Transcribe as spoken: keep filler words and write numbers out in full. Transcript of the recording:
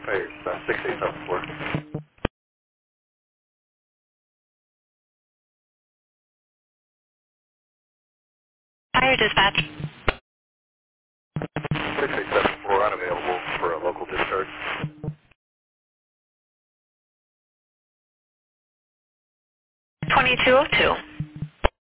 Hey, uh, six eight seven four. Fire dispatch. six eight seven four, unavailable for a local discharge. twenty-two oh two.